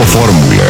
Grupo Fórmula.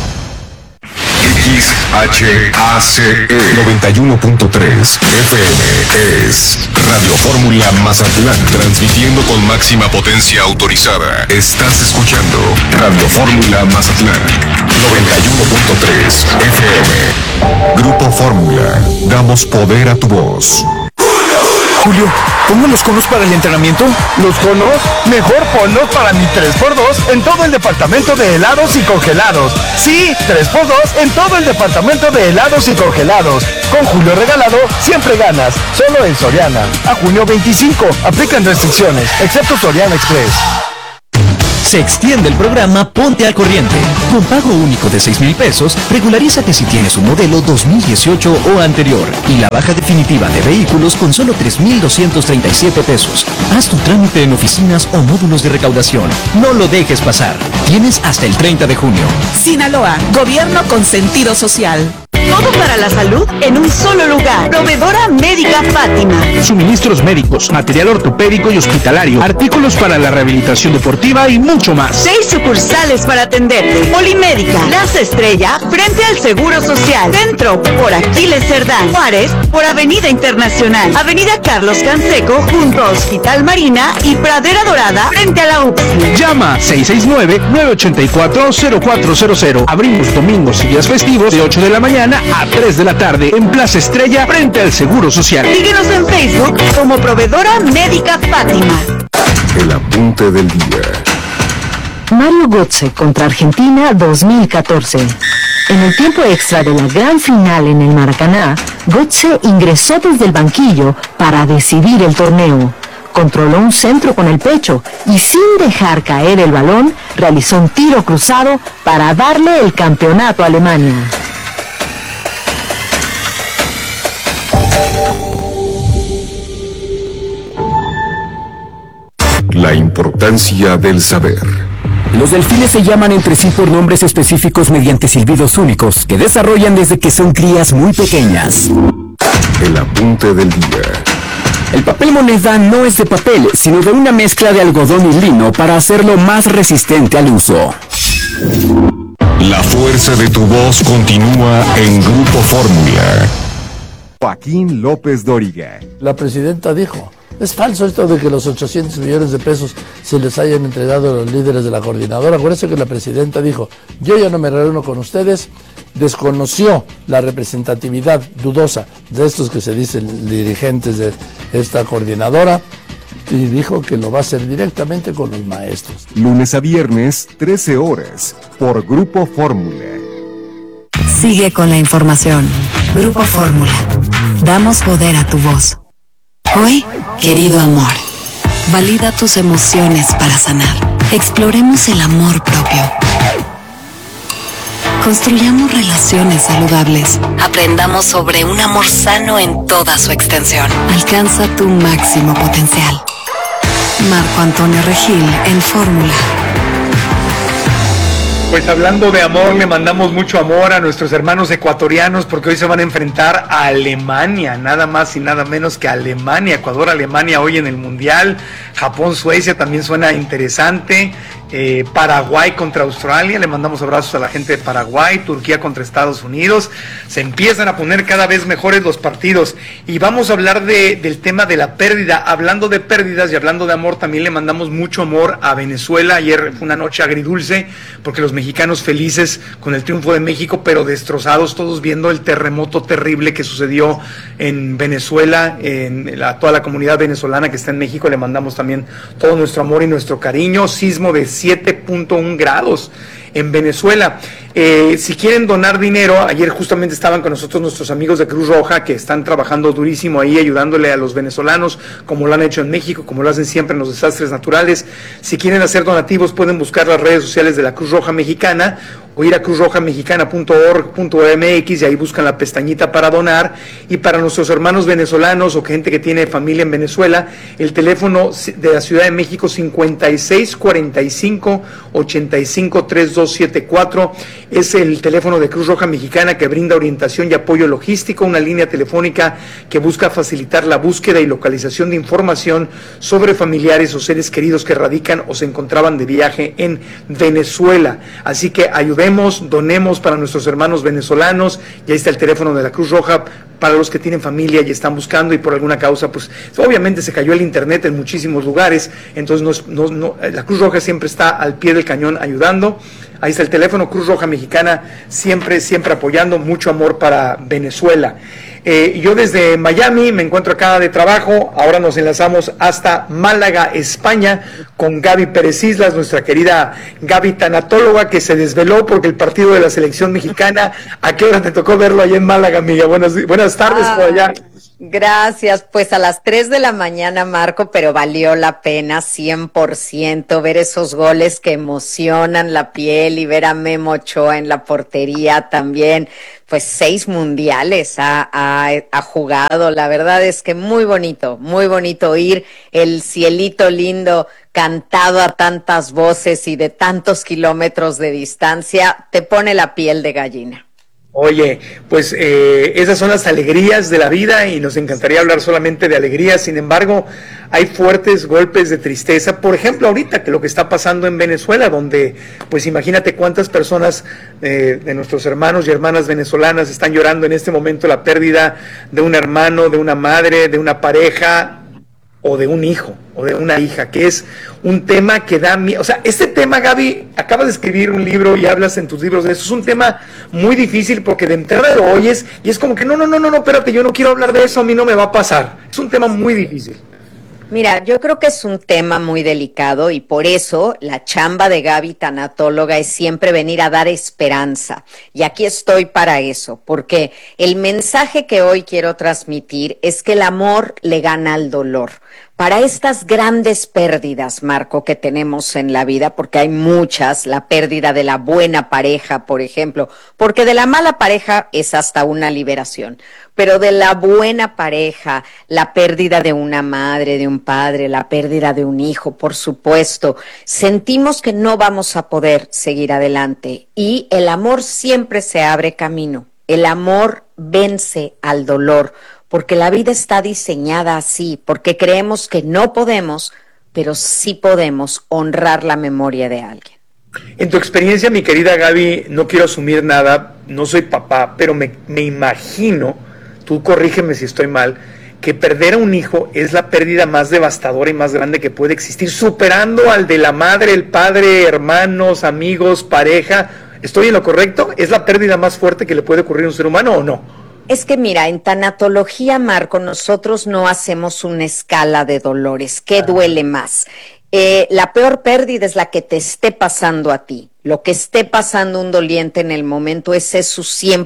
XHACE 91.3 FM es Radio Fórmula Mazatlán, transmitiendo con máxima potencia autorizada. Estás escuchando Radio Fórmula Mazatlán 91.3 FM. Grupo Fórmula, damos poder a tu voz. Julio, ¿pongo los conos para el entrenamiento? ¿Los conos? Mejor ponlos para mi 3x2 en todo el departamento de helados y congelados. Sí, 3x2 en todo el departamento de helados y congelados. Con Julio regalado, siempre ganas. Solo en Soriana. A junio 25. Aplican restricciones, excepto Soriana Express. Se extiende el programa Ponte al Corriente. Con pago único de 6,000 pesos, regularízate si tienes un modelo 2018 o anterior. Y la baja definitiva de vehículos con solo 3,237 pesos. Haz tu trámite en oficinas o módulos de recaudación. No lo dejes pasar. Tienes hasta el 30 de junio. Sinaloa, gobierno con sentido social. Todo para la salud en un solo lugar. Proveedora Médica Fátima. Suministros médicos, material ortopédico y hospitalario, artículos para la rehabilitación deportiva y mucho más. 6 sucursales para atenderte. Polimédica, Plaza Estrella, frente al Seguro Social. Centro, por Aquiles Cerdán. Juárez, por Avenida Internacional. Avenida Carlos Canseco, junto a Hospital Marina y Pradera Dorada, frente a la UPSI. Llama 669-984-0400. Abrimos domingos y días festivos de 8 de la mañana a 3 de la tarde en Plaza Estrella, frente al Seguro Social. Síguenos en Facebook como Proveedora Médica Fátima. El apunte del día. Mario Götze contra Argentina 2014. En el tiempo extra de la gran final en el Maracaná, Götze ingresó desde el banquillo para decidir el torneo. Controló un centro con el pecho y sin dejar caer el balón, realizó un tiro cruzado para darle el campeonato a Alemania. La importancia del saber. Los delfines se llaman entre sí por nombres específicos mediante silbidos únicos que desarrollan desde que son crías muy pequeñas. El apunte del día. El papel moneda no es de papel, sino de una mezcla de algodón y lino para hacerlo más resistente al uso. La fuerza de tu voz continúa en Grupo Fórmula. Joaquín López Dóriga. La presidenta dijo: es falso esto de que los 800 millones de pesos se les hayan entregado a los líderes de la coordinadora. Acuérdense que la presidenta dijo: yo ya no me reúno con ustedes. Desconoció la representatividad dudosa de estos que se dicen dirigentes de esta coordinadora y dijo que lo va a hacer directamente con los maestros. Lunes a viernes, 13 horas, por Grupo Fórmula. Sigue con la información. Grupo Fórmula. Damos poder a tu voz. Hoy, querido amor, valida tus emociones para sanar. Exploremos el amor propio. Construyamos relaciones saludables. Aprendamos sobre un amor sano en toda su extensión. Alcanza tu máximo potencial. Marco Antonio Regil en Fórmula. Pues hablando de amor, le mandamos mucho amor a nuestros hermanos ecuatorianos porque hoy se van a enfrentar a Alemania, nada más y nada menos que Alemania. Ecuador, Alemania hoy en el Mundial. Japón, Suecia también suena interesante. Paraguay contra Australia, le mandamos abrazos a la gente de Paraguay. Turquía contra Estados Unidos. Se empiezan a poner cada vez mejores los partidos y vamos a hablar del tema de la pérdida. Hablando de pérdidas y hablando de amor, también le mandamos mucho amor a Venezuela. Ayer fue una noche agridulce porque los mexicanos felices con el triunfo de México, pero destrozados todos viendo el terremoto terrible que sucedió en Venezuela, toda la comunidad venezolana que está en México. Le mandamos también todo nuestro amor y nuestro cariño. Sismo de 7.1 grados en Venezuela. Si quieren donar dinero, ayer justamente estaban con nosotros nuestros amigos de Cruz Roja que están trabajando durísimo ahí ayudándole a los venezolanos, como lo han hecho en México, como lo hacen siempre en los desastres naturales. Si quieren hacer donativos, pueden buscar las redes sociales de la Cruz Roja Mexicana o ir a cruzrojamexicana.org.mx y ahí buscan la pestañita para donar. Y para nuestros hermanos venezolanos o gente que tiene familia en Venezuela, el teléfono de la Ciudad de México 5645-853274 es el teléfono de Cruz Roja Mexicana, que brinda orientación y apoyo logístico, una línea telefónica que busca facilitar la búsqueda y localización de información sobre familiares o seres queridos que radican o se encontraban de viaje en Venezuela. Así que ayudemos, donemos para nuestros hermanos venezolanos. Y ahí está el teléfono de la Cruz Roja para los que tienen familia y están buscando y por alguna causa, pues obviamente se cayó el internet en muchísimos lugares, entonces la Cruz Roja siempre está al pie del cañón ayudando. Ahí está el teléfono, Cruz Roja Mexicana, siempre apoyando, mucho amor para Venezuela. Yo desde Miami me encuentro acá de trabajo, ahora nos enlazamos hasta Málaga, España, con Gaby Pérez Islas, nuestra querida Gaby tanatóloga, que se desveló porque el partido de la selección mexicana. ¿A qué hora te tocó verlo allá en Málaga, amiga? Buenas tardes por allá. Gracias, pues a las 3 de la mañana, Marco, pero valió la pena 100% ver esos goles que emocionan la piel y ver a Memo Ochoa en la portería también. Pues 6 mundiales ha jugado, la verdad es que muy bonito oír el cielito lindo cantado a tantas voces y de tantos kilómetros de distancia, te pone la piel de gallina. Oye, pues esas son las alegrías de la vida y nos encantaría hablar solamente de alegrías. Sin embargo, hay fuertes golpes de tristeza. Por ejemplo, ahorita que lo que está pasando en Venezuela, donde, pues imagínate cuántas personas de nuestros hermanos y hermanas venezolanas están llorando en este momento la pérdida de un hermano, de una madre, de una pareja o de un hijo o de una hija, que es un tema que da miedo. O sea, este tema, Gaby, acabas de escribir un libro y hablas en tus libros de eso. Es un tema muy difícil porque de entrada lo oyes y es como que no, espérate, yo no quiero hablar de eso, a mí no me va a pasar. Es un tema muy difícil. Mira, yo creo que es un tema muy delicado y por eso la chamba de Gaby tanatóloga es siempre venir a dar esperanza. Y aquí estoy para eso, porque el mensaje que hoy quiero transmitir es que el amor le gana al dolor. Para estas grandes pérdidas, Marco, que tenemos en la vida, porque hay muchas, la pérdida de la buena pareja, por ejemplo, porque de la mala pareja es hasta una liberación, pero de la buena pareja, la pérdida de una madre, de un padre, la pérdida de un hijo, por supuesto, sentimos que no vamos a poder seguir adelante y el amor siempre se abre camino, el amor vence al dolor, porque la vida está diseñada así, porque creemos que no podemos, pero sí podemos honrar la memoria de alguien. En tu experiencia, mi querida Gaby, no quiero asumir nada, no soy papá, pero me imagino, tú corrígeme si estoy mal, que perder a un hijo es la pérdida más devastadora y más grande que puede existir, superando al de la madre, el padre, hermanos, amigos, pareja. ¿Estoy en lo correcto? ¿Es la pérdida más fuerte que le puede ocurrir a un ser humano o no? Es que mira, en tanatología, Marco, nosotros no hacemos una escala de dolores. ¿Qué duele más? La peor pérdida es la que te esté pasando a ti. Lo que esté pasando un doliente en el momento, ese es su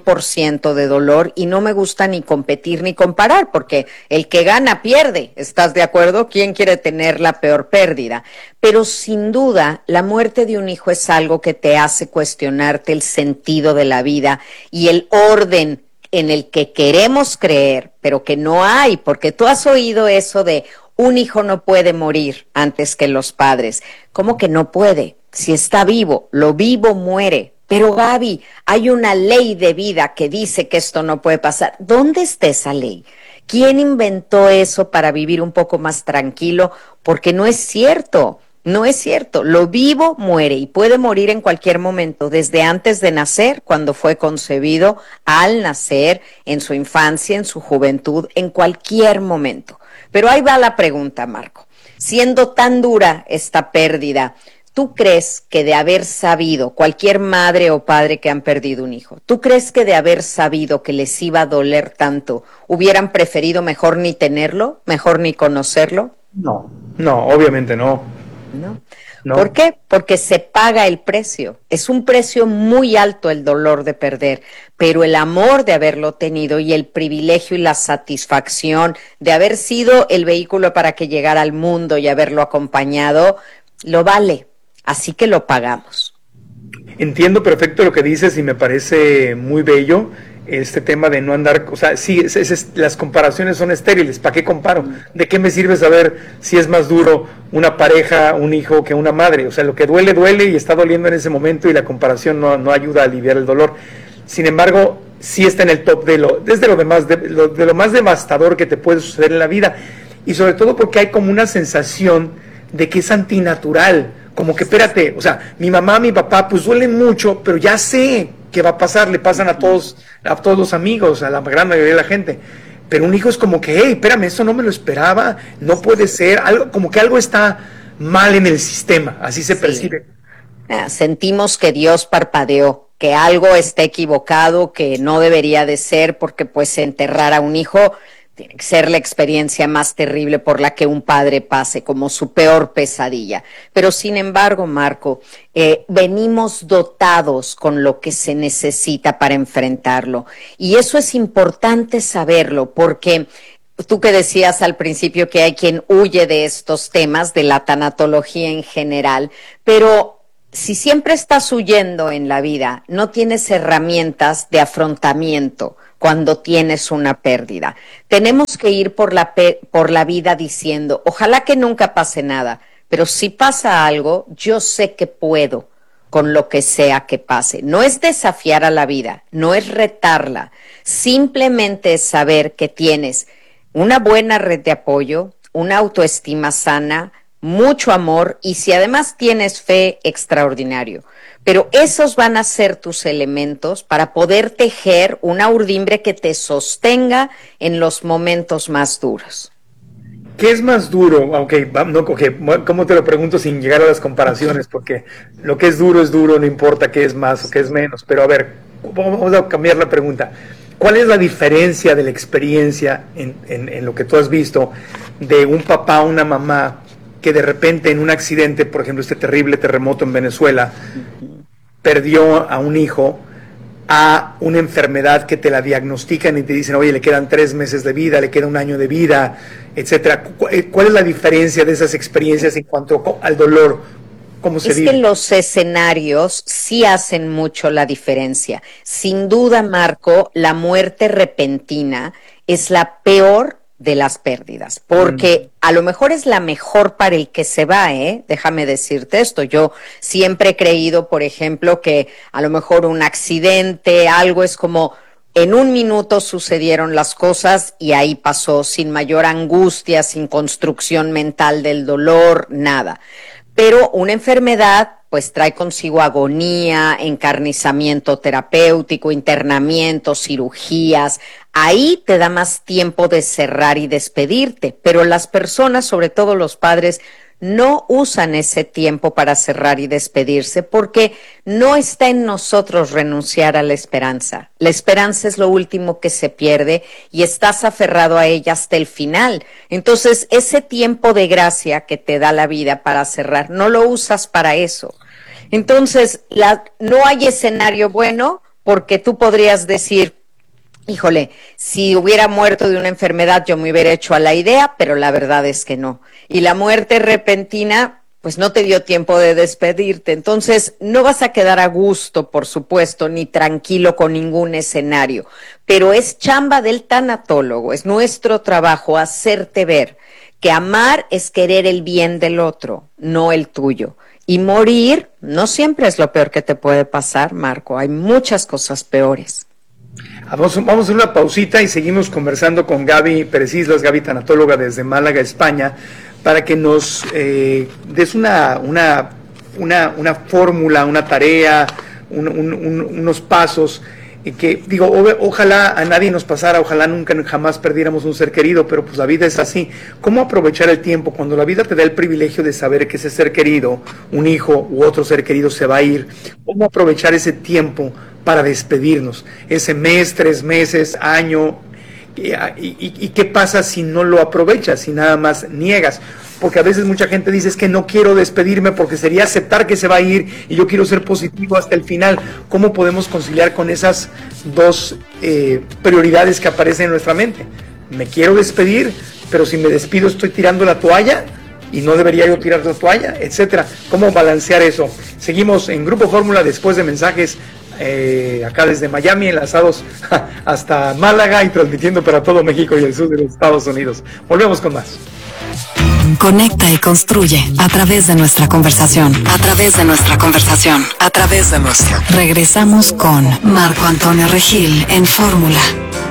100% de dolor y no me gusta ni competir ni comparar porque el que gana pierde. ¿Estás de acuerdo? ¿Quién quiere tener la peor pérdida? Pero sin duda, la muerte de un hijo es algo que te hace cuestionarte el sentido de la vida y el orden en el que queremos creer, pero que no hay, porque tú has oído eso de un hijo no puede morir antes que los padres. ¿Cómo que no puede? Si está vivo, lo vivo muere. Pero Gaby, hay una ley de vida que dice que esto no puede pasar. ¿Dónde está esa ley? ¿Quién inventó eso para vivir un poco más tranquilo? Porque no es cierto. No es cierto, lo vivo muere y puede morir en cualquier momento, desde antes de nacer, cuando fue concebido, al nacer, en su infancia, en su juventud, en cualquier momento. Pero ahí va la pregunta, Marco. Siendo tan dura esta pérdida, ¿tú crees que de haber sabido, cualquier madre o padre que han perdido un hijo, ¿tú crees que de haber sabido que les iba a doler tanto, hubieran preferido mejor ni tenerlo, mejor ni conocerlo? No, obviamente no. No. ¿Por qué? Porque se paga el precio. Es un precio muy alto el dolor de perder, pero el amor de haberlo tenido y el privilegio y la satisfacción de haber sido el vehículo para que llegara al mundo y haberlo acompañado, lo vale. Así que lo pagamos. Entiendo perfecto lo que dices y me parece muy bello. este tema de no andar, o sea, sí, las comparaciones son estériles. ¿Para qué comparo? ¿De qué me sirve saber si es más duro una pareja, un hijo que una madre? O sea, lo que duele, duele y está doliendo en ese momento, y la comparación no ayuda a aliviar el dolor. Sin embargo, sí está en el top de lo más devastador que te puede suceder en la vida, y sobre todo porque hay como una sensación de que es antinatural, como que espérate, o sea, mi mamá, mi papá, pues duelen mucho, pero ya sé qué va a pasar, le pasan a todos los amigos, a la gran mayoría de la gente. Pero un hijo es como que, hey, espérame, eso no me lo esperaba, no puede ser, algo, como que algo está mal en el sistema, así se percibe. Sentimos que Dios parpadeó, que algo está equivocado, que no debería de ser, porque pues enterrar a un hijo tiene que ser la experiencia más terrible por la que un padre pase, como su peor pesadilla. Pero sin embargo, Marco, venimos dotados con lo que se necesita para enfrentarlo. Y eso es importante saberlo, porque tú que decías al principio que hay quien huye de estos temas, de la tanatología en general, pero si siempre estás huyendo en la vida, no tienes herramientas de afrontamiento cuando tienes una pérdida. Tenemos que ir por la vida diciendo, ojalá que nunca pase nada, pero si pasa algo, yo sé que puedo con lo que sea que pase. No es desafiar a la vida, no es retarla, simplemente es saber que tienes una buena red de apoyo, una autoestima sana, mucho amor, y si además tienes fe, extraordinario. Pero esos van a ser tus elementos para poder tejer una urdimbre que te sostenga en los momentos más duros. ¿Qué es más duro? ¿Cómo te lo pregunto sin llegar a las comparaciones? Porque lo que es duro, no importa qué es más o qué es menos. Pero a ver, vamos a cambiar la pregunta. ¿Cuál es la diferencia de la experiencia en lo que tú has visto de un papá o una mamá que de repente en un accidente, por ejemplo, este terrible terremoto en Venezuela, perdió a un hijo, a una enfermedad que te la diagnostican y te dicen, oye, le quedan 3 meses de vida, le queda 1 año de vida, etcétera? ¿Cuál es la diferencia de esas experiencias en cuanto al dolor? ¿Cómo se vive? Es que los escenarios sí hacen mucho la diferencia. Sin duda, Marco, la muerte repentina es la peor de las pérdidas, porque a lo mejor es la mejor para el que se va, déjame decirte esto. Yo siempre he creído, por ejemplo, que a lo mejor un accidente, algo es como en 1 minuto sucedieron las cosas y ahí pasó, sin mayor angustia, sin construcción mental del dolor, nada. Pero una enfermedad pues trae consigo agonía, encarnizamiento terapéutico, internamiento, cirugías. Ahí te da más tiempo de cerrar y despedirte, pero las personas, sobre todo los padres, no usan ese tiempo para cerrar y despedirse porque no está en nosotros renunciar a la esperanza. La esperanza es lo último que se pierde y estás aferrado a ella hasta el final. Entonces, ese tiempo de gracia que te da la vida para cerrar, no lo usas para eso. Entonces, no hay escenario bueno porque tú podrías decir, híjole, si hubiera muerto de una enfermedad yo me hubiera hecho a la idea, pero la verdad es que no. Y la muerte repentina, pues no te dio tiempo de despedirte. Entonces, no vas a quedar a gusto, por supuesto, ni tranquilo con ningún escenario. Pero es chamba del tanatólogo, es nuestro trabajo hacerte ver que amar es querer el bien del otro, no el tuyo. Y morir no siempre es lo peor que te puede pasar, Marco. Hay muchas cosas peores. Vamos a hacer una pausita y seguimos conversando con Gaby Pérez Islas, Gaby tanatóloga desde Málaga, España, para que nos des una fórmula, una tarea, unos pasos, y que digo, ojalá a nadie nos pasara, ojalá nunca jamás perdiéramos un ser querido, pero pues la vida es así. ¿Cómo aprovechar el tiempo cuando la vida te da el privilegio de saber que ese ser querido, un hijo u otro ser querido se va a ir? ¿Cómo aprovechar ese tiempo para despedirnos? Ese mes, 3 meses, año, y qué pasa si no lo aprovechas, si nada más niegas? Porque a veces mucha gente dice, es que no quiero despedirme porque sería aceptar que se va a ir y yo quiero ser positivo hasta el final. ¿Cómo podemos conciliar con esas dos prioridades que aparecen en nuestra mente? Me quiero despedir, pero si me despido estoy tirando la toalla y no debería yo tirar la toalla, etcétera. ¿Cómo balancear eso? Seguimos en Grupo Fórmula después de mensajes acá desde Miami, enlazados hasta Málaga y transmitiendo para todo México y el sur de los Estados Unidos. Volvemos con más. Conecta y construye a través de nuestra conversación. A través de nuestra conversación. A través de nuestra. Regresamos con Marco Antonio Regil en Fórmula.